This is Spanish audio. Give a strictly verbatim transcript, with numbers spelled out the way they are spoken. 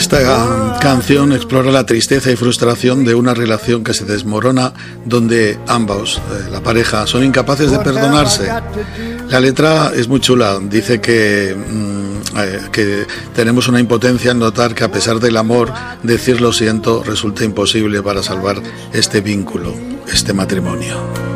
Esta canción explora la tristeza y frustración de una relación que se desmorona, donde ambos, eh, la pareja, son incapaces de perdonarse. La letra es muy chula, dice que, mm, eh, que tenemos una impotencia en notar que a pesar del amor, decir lo siento resulta imposible para salvar este vínculo, este matrimonio.